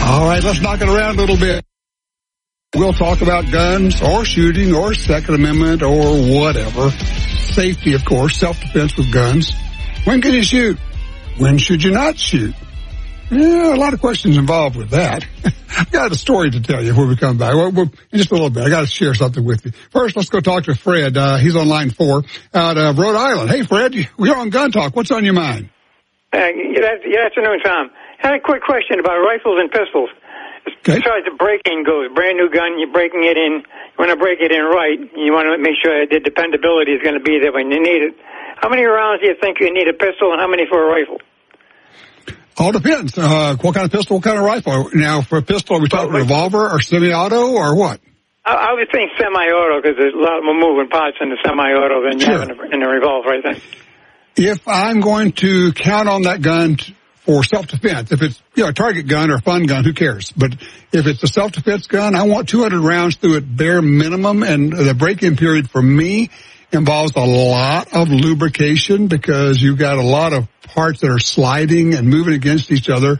All right, let's knock it around a little bit. We'll talk about guns or shooting or Second Amendment or whatever. Safety, of course, self-defense with guns. When can you shoot? When should you not shoot? Yeah, a lot of questions involved with that. I've got a story to tell you when we come back. Well, in just a little bit, I got to share something with you. First, let's go talk to Fred. He's on line 4 out of Rhode Island. Hey, Fred, we're on Gun Talk. What's on your mind? Good afternoon, Tom. I had a quick question about rifles and pistols. Okay. As far as the break-in goes, brand new gun, you're breaking it in. You want to break it in right. You want to make sure the dependability is going to be there when you need it. How many rounds do you think you need a pistol, and how many for a rifle? All depends. What kind of pistol, what kind of rifle? Now, for a pistol, are we talking revolver or semi-auto or what? I would think semi-auto because there's a lot more moving parts in the semi-auto than you have in a revolver, I think. If I'm going to count on that gun for self-defense, if it's a target gun or a fun gun, who cares? But if it's a self-defense gun, I want 200 rounds through it bare minimum, and the break-in period for me involves a lot of lubrication because you've got a lot of parts that are sliding and moving against each other,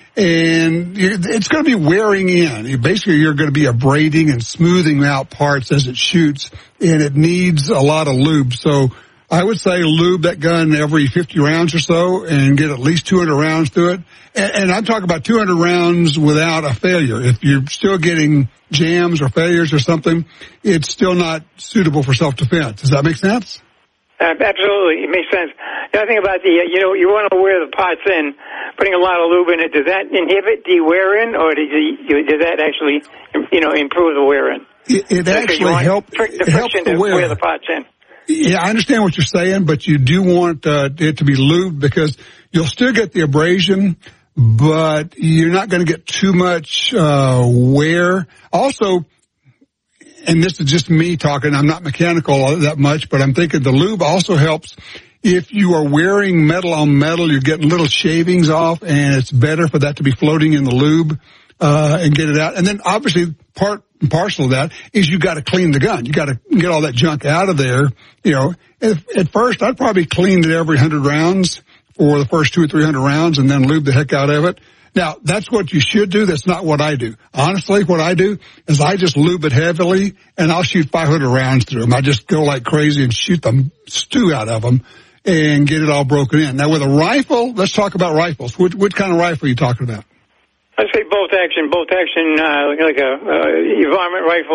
and it's going to be wearing in. Basically, you're going to be abrading and smoothing out parts as it shoots, and it needs a lot of lube. So I would say lube that gun every 50 rounds or so and get at least 200 rounds through it. And I'm talking about 200 rounds without a failure. If you're still getting jams or failures or something, it's still not suitable for self-defense. Does that make sense? Absolutely. It makes sense. The other thing about you want to wear the parts in, putting a lot of lube in it, does that inhibit the wear-in, or does that actually, improve the wear-in? It actually helps the wear the parts in. Yeah, I understand what you're saying, but you do want it to be lubed because you'll still get the abrasion, but you're not going to get too much wear. Also, and this is just me talking, I'm not mechanical that much, but I'm thinking the lube also helps if you are wearing metal on metal, you're getting little shavings off, and it's better for that to be floating in the lube and get it out. And then obviously part and parcel of that is you got to clean the gun. You got to get all that junk out of there. At first I'd probably clean it every 100 rounds for the first 200 or 300 rounds and then lube the heck out of it. Now, that's what you should do. That's not what I do. Honestly, what I do is I just lube it heavily, and I'll shoot 500 rounds through them. I just go like crazy and shoot the stew out of them and get it all broken in. Now, with a rifle, let's talk about rifles. What kind of rifle are you talking about? I'd say bolt action, like a varmint rifle.